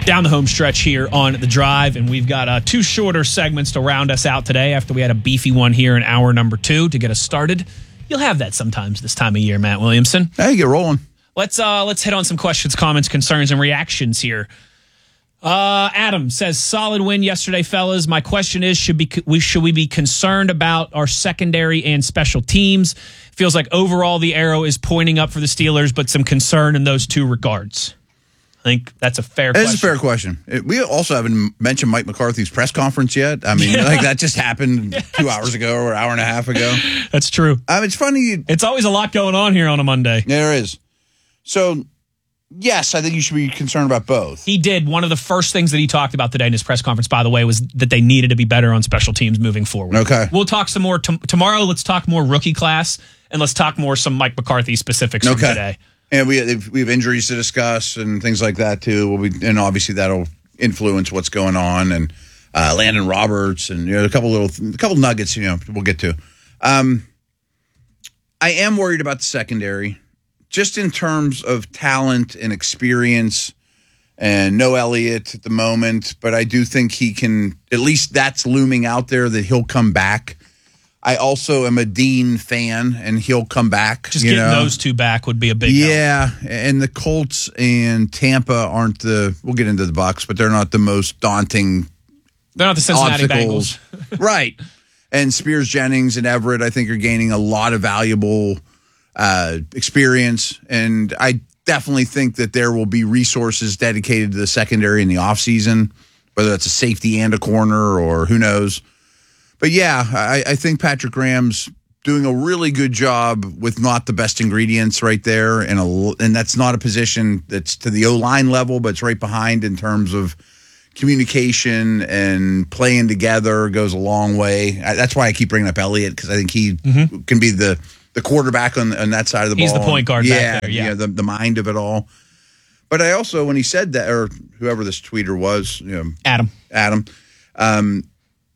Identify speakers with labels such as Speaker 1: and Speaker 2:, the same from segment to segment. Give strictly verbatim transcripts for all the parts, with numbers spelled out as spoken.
Speaker 1: Down the home stretch here on The Drive, and we've got uh, two shorter segments to round us out today after we had a beefy one here in hour number two to get us started. You'll have that sometimes this time of year, Matt Williamson.
Speaker 2: Hey, get rolling.
Speaker 1: Let's uh, let's hit on some questions, comments, concerns, and reactions here. Uh, Adam says, solid win yesterday, fellas. My question is, should be we should we be concerned about our secondary and special teams? Feels like overall the arrow is pointing up for the Steelers, but some concern in those two regards. I think that's a fair question.
Speaker 2: It's a fair question. It, we also haven't mentioned Mike McCarthy's press conference yet. I mean, yeah. like that just happened yes. two hours ago or an hour and a half ago.
Speaker 1: That's true.
Speaker 2: Um, it's funny.
Speaker 1: It's always a lot going on here on a Monday.
Speaker 2: Yeah, there is. So, yes, I think you should be concerned about both.
Speaker 1: He did. One of the first things that he talked about today in his press conference, by the way, was that they needed to be better on special teams moving forward.
Speaker 2: Okay.
Speaker 1: We'll talk some more t- tomorrow. Let's talk more rookie class, and let's talk more some Mike McCarthy specifics
Speaker 2: okay.
Speaker 1: from today.
Speaker 2: And we have, we have injuries to discuss and things like that, too. We'll be, and obviously that'll influence what's going on. And uh, Landon Roberts and you know, a couple little, a couple nuggets, you know, we'll get to. Um, I am worried about the secondary, just in terms of talent and experience. And no Elliott at the moment, but I do think he can, at least that's looming out there that he'll come back. I also am a Dean fan, and he'll come back.
Speaker 1: Just
Speaker 2: you
Speaker 1: getting
Speaker 2: know?
Speaker 1: those two back would be a big
Speaker 2: yeah,
Speaker 1: help.
Speaker 2: And the Colts and Tampa aren't the, we'll get into the Bucs, but they're not the most daunting
Speaker 1: They're not the Cincinnati
Speaker 2: obstacles.
Speaker 1: Bengals.
Speaker 2: Right. And Spears, Jennings, and Everett, I think, are gaining a lot of valuable uh, experience, and I definitely think that there will be resources dedicated to the secondary in the offseason, whether that's a safety and a corner or who knows. But, yeah, I, I think Patrick Graham's doing a really good job with not the best ingredients right there. And, a, and that's not a position that's to the O-line level, but it's right behind in terms of communication and playing together goes a long way. I, that's why I keep bringing up Elliott, because I think he mm-hmm. can be the, the quarterback on, on that side of the
Speaker 1: He's
Speaker 2: ball.
Speaker 1: He's the point guard
Speaker 2: yeah,
Speaker 1: back there, yeah.
Speaker 2: yeah the, the mind of it all. But I also, when he said that, or whoever this tweeter was, you know,
Speaker 1: Adam.
Speaker 2: Adam, um,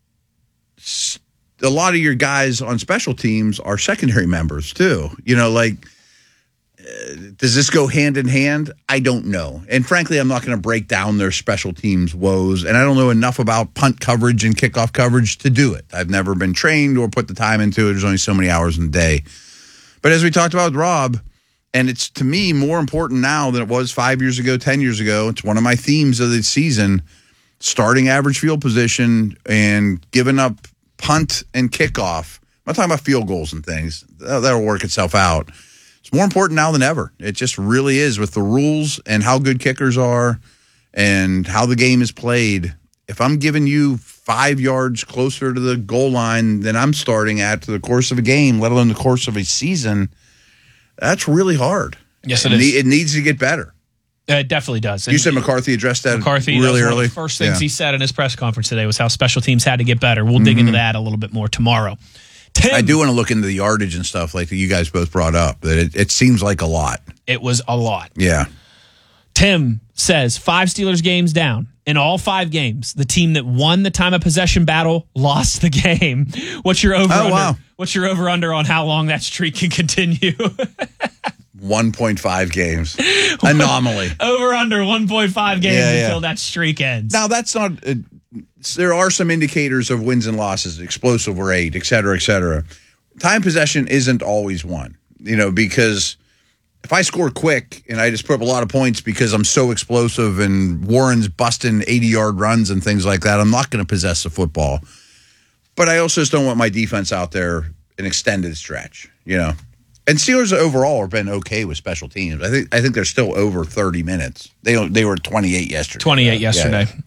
Speaker 2: a lot of your guys on special teams are secondary members too. You know, like, uh, does this go hand in hand? I don't know. And frankly, I'm not going to break down their special teams woes. And I don't know enough about punt coverage and kickoff coverage to do it. I've never been trained or put the time into it. There's only so many hours in the day. But as we talked about with Rob, and it's to me more important now than it was five years ago, ten years ago. It's one of my themes of the season, starting average field position and giving up punt and kickoff. I'm not talking about field goals and things. That'll work itself out. It's more important now than ever. It just really is with the rules and how good kickers are and how the game is played. If I'm giving you five yards closer to the goal line than I'm starting at to the course of a game, let alone the course of a season, that's really hard.
Speaker 1: Yes, it
Speaker 2: it
Speaker 1: is.
Speaker 2: Ne- it needs to get better.
Speaker 1: It definitely does. And
Speaker 2: you said McCarthy addressed that
Speaker 1: McCarthy,
Speaker 2: really
Speaker 1: that was
Speaker 2: early.
Speaker 1: One of the first things
Speaker 2: yeah.
Speaker 1: he said in his press conference today was how special teams had to get better. We'll mm-hmm. dig into that a little bit more tomorrow. Tim,
Speaker 2: I do want to look into the yardage and stuff like that you guys both brought up. That it, it seems like a lot.
Speaker 1: It was a lot.
Speaker 2: Yeah.
Speaker 1: Tim says five Steelers games down. In all five games, the team that won the time of possession battle lost the game. What's your over?
Speaker 2: Oh,
Speaker 1: under?
Speaker 2: wow.
Speaker 1: What's your over under on how long that streak can continue?
Speaker 2: one point five games. Anomaly.
Speaker 1: Over under one point five games
Speaker 2: yeah, yeah.
Speaker 1: until that streak ends.
Speaker 2: Now, that's not uh, – there are some indicators of wins and losses, explosive rate, et cetera, et cetera. Time possession isn't always one, you know, because if I score quick and I just put up a lot of points because I'm so explosive and Warren's busting eighty-yard runs and things like that, I'm not going to possess the football. But I also just don't want my defense out there an extended stretch, you know. And Steelers overall have been okay with special teams. I think I think they're still over thirty minutes. They they were twenty-eight yesterday.
Speaker 1: twenty-eight yesterday.
Speaker 2: Yeah.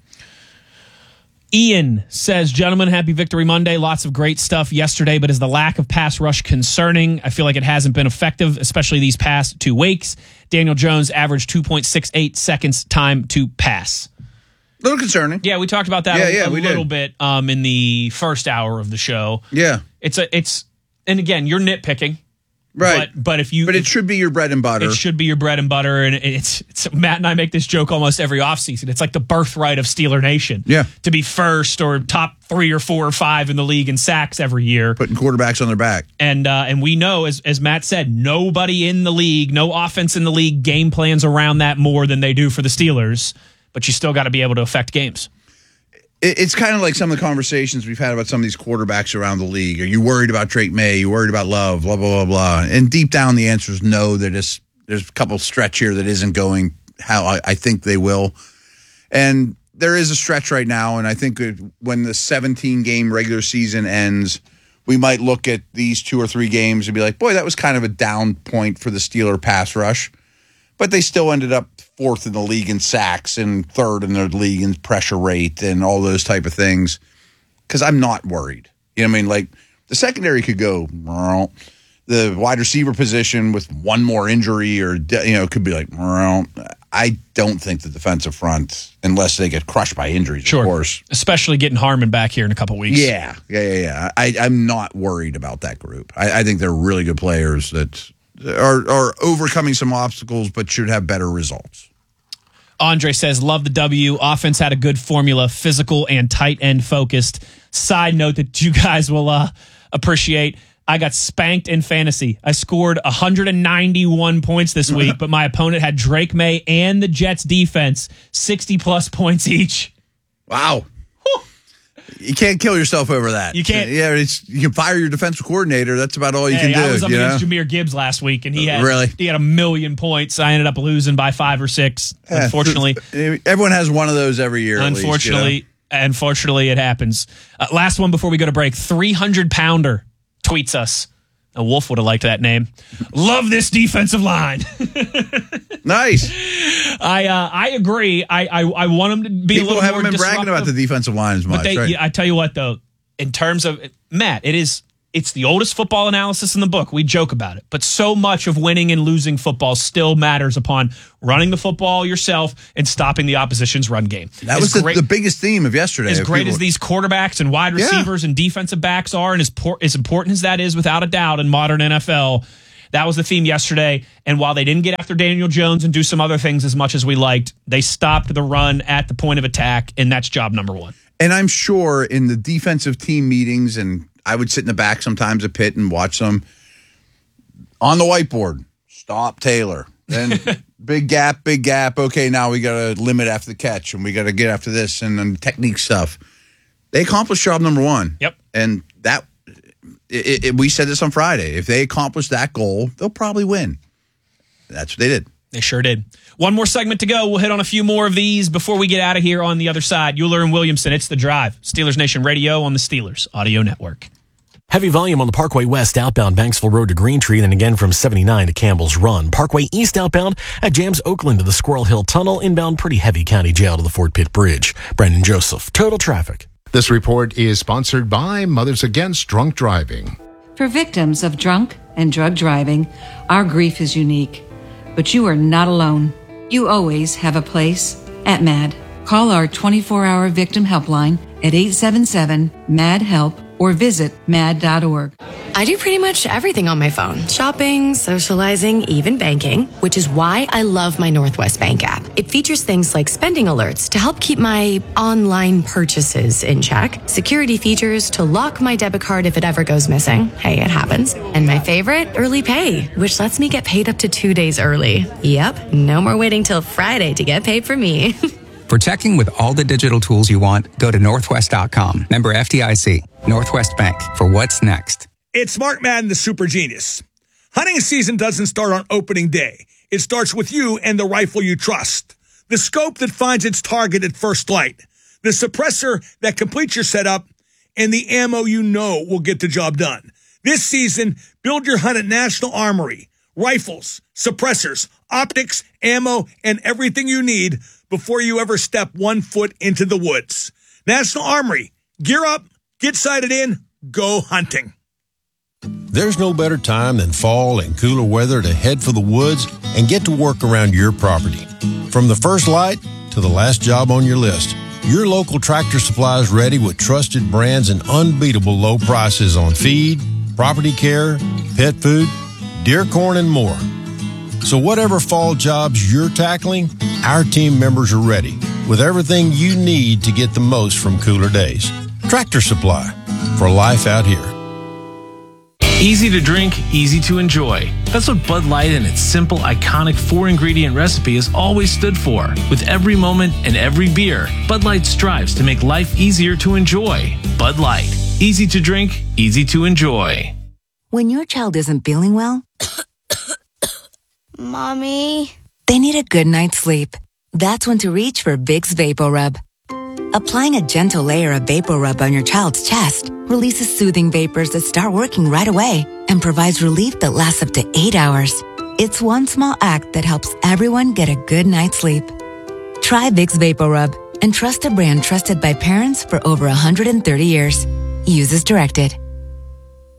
Speaker 1: Ian says, gentlemen, happy Victory Monday. Lots of great stuff yesterday, but is the lack of pass rush concerning? I feel like it hasn't been effective, especially these past two weeks. Daniel Jones averaged two point six eight seconds time to pass.
Speaker 2: A little concerning.
Speaker 1: Yeah, we talked about that
Speaker 2: yeah,
Speaker 1: a,
Speaker 2: yeah,
Speaker 1: a
Speaker 2: we
Speaker 1: little
Speaker 2: did.
Speaker 1: bit um, in the first hour of the show.
Speaker 2: Yeah.
Speaker 1: It's a it's and again, you're nitpicking.
Speaker 2: Right.
Speaker 1: But, but if you
Speaker 2: But it should be your bread and butter.
Speaker 1: It should be your bread and butter. And it's, it's Matt and I make this joke almost every offseason. It's like the birthright of Steeler Nation.
Speaker 2: Yeah.
Speaker 1: To be first or top three or four or five in the league in sacks every year.
Speaker 2: Putting quarterbacks on their back.
Speaker 1: And uh, and we know, as as Matt said, nobody in the league, no offense in the league game plans around that more than they do for the Steelers. but you still got to be able to affect games.
Speaker 2: It's kind of like some of the conversations we've had about some of these quarterbacks around the league. Are you worried about Drake May? Are you worried about Love? Blah, blah, blah, blah. And deep down, the answer is no. There's, there's a couple stretch here that isn't going how I, I think they will. And there is a stretch right now, and I think when the seventeen-game regular season ends, we might look at these two or three games and be like, boy, that was kind of a down point for the Steeler pass rush. But they still ended up fourth in the league in sacks and third in the league in pressure rate and all those type of things. Because I'm not worried. You know what I mean? Like, the secondary could go, the wide receiver position with one more injury or, you know, could be like, I don't think the defensive front, unless they get crushed by injuries,
Speaker 1: sure.
Speaker 2: of course.
Speaker 1: Especially getting Harmon back here in a couple weeks.
Speaker 2: Yeah, yeah, yeah, yeah. I, I'm not worried about that group. I, I think they're really good players that are, are overcoming some obstacles but should have better results.
Speaker 1: Andre says, love the W. Offense had a good formula, physical and tight end focused. Side note that you guys will uh, appreciate. I got spanked in fantasy. I scored one hundred ninety-one points this week, but my opponent had Drake May and the Jets defense, sixty plus points each.
Speaker 2: Wow. Whew. You can't kill yourself over that.
Speaker 1: You can't.
Speaker 2: Yeah, it's, you can fire your defensive coordinator. That's about all you
Speaker 1: hey,
Speaker 2: can do.
Speaker 1: I was up
Speaker 2: you
Speaker 1: against
Speaker 2: know?
Speaker 1: Jahmyr Gibbs last week, and he had
Speaker 2: really?
Speaker 1: he had a million points. I ended up losing by five or six, yeah, unfortunately.
Speaker 2: Everyone has one of those every year.
Speaker 1: Unfortunately,
Speaker 2: at least, you know?
Speaker 1: unfortunately, it happens. Uh, last one before we go to break. three hundred pounder tweets us. A Wolf would have liked that name. Love this defensive line.
Speaker 2: Nice.
Speaker 1: I uh, I agree. I, I I want them to be
Speaker 2: People
Speaker 1: a little
Speaker 2: haven't
Speaker 1: more
Speaker 2: been bragging about the defensive line as much.
Speaker 1: But they,
Speaker 2: right?
Speaker 1: yeah, I tell you what, though, in terms of Matt, it is it's the oldest football analysis in the book. We joke about it, but so much of winning and losing football still matters upon running the football yourself and stopping the opposition's run game.
Speaker 2: That
Speaker 1: as
Speaker 2: was the,
Speaker 1: great,
Speaker 2: the biggest theme of yesterday.
Speaker 1: As
Speaker 2: of
Speaker 1: great
Speaker 2: people,
Speaker 1: as these quarterbacks and wide receivers yeah. and defensive backs are, and as, por- as important as that is, without a doubt, in modern N F L, that was the theme yesterday. And while they didn't get after Daniel Jones and do some other things as much as we liked, they stopped the run at the point of attack, and that's job number one.
Speaker 2: And I'm sure in the defensive team meetings, and I would sit in the back sometimes at Pitt and watch them on the whiteboard. Stop Taylor. Then big gap, big gap. Okay, now we got to limit after the catch, and we got to get after this and then technique stuff. They accomplished job number one.
Speaker 1: Yep.
Speaker 2: And that it, it, we said this on Friday. If they accomplish that goal, they'll probably win. That's what they did.
Speaker 1: They sure did. One more segment to go. We'll hit on a few more of these before we get out of here on the other side. Euler and Williamson, it's The Drive. Steelers Nation Radio on the Steelers Audio Network.
Speaker 3: Heavy volume on the Parkway West outbound Banksville Road to Green Tree, then again from seventy-nine to Campbell's Run. Parkway East outbound at Jams Oakland to the Squirrel Hill Tunnel, inbound pretty heavy County Jail to the Fort Pitt Bridge. Brandon Joseph, Total Traffic.
Speaker 4: This report is sponsored by Mothers Against Drunk Driving.
Speaker 5: For victims of drunk and drug driving, our grief is unique. But you are not alone. You always have a place at MAD. Call our twenty-four hour victim helpline at eight seven seven, M A D, HELP or visit mad dot org.
Speaker 6: I do pretty much everything on my phone. Shopping, socializing, even banking, which is why I love my Northwest Bank app. It features things like spending alerts to help keep my online purchases in check, security features to lock my debit card if it ever goes missing. Hey, it happens. And my favorite, early pay, which lets me get paid up to two days early. Yep, no more waiting till Friday to get paid for me.
Speaker 7: For checking with all the digital tools you want, go to northwest dot com. Member F D I C. Northwest Bank. For what's next.
Speaker 8: It's Mark Madden, the super genius. Hunting season doesn't start on opening day. It starts with you and the rifle you trust. The scope that finds its target at first light. The suppressor that completes your setup. And the ammo you know will get the job done. This season, build your hunt at National Armory. Rifles, suppressors, optics, ammo, and everything you need before you ever step one foot into the woods. National Armory. Gear up, get sighted in, go hunting.
Speaker 9: There's no better time than fall and cooler weather to head for the woods and get to work around your property. From the first light to the last job on your list, your local Tractor Supply is ready with trusted brands and unbeatable low prices on feed, property care, pet food, deer corn, and more. So whatever fall jobs you're tackling, our team members are ready with everything you need to get the most from cooler days. Tractor Supply, for life out here.
Speaker 10: Easy to drink, easy to enjoy. That's what Bud Light and its simple, iconic four-ingredient recipe has always stood for. With every moment and every beer, Bud Light strives to make life easier to enjoy. Bud Light. Easy to drink, easy to enjoy.
Speaker 11: When your child isn't feeling well,
Speaker 12: Mommy,
Speaker 11: they need a good night's sleep. That's when to reach for Vicks VapoRub. Applying a gentle layer of VapoRub on your child's chest releases soothing vapors that start working right away and provides relief that lasts up to eight hours. It's one small act that helps everyone get a good night's sleep. Try Vicks VapoRub and trust a brand trusted by parents for over one hundred thirty years. Use as directed.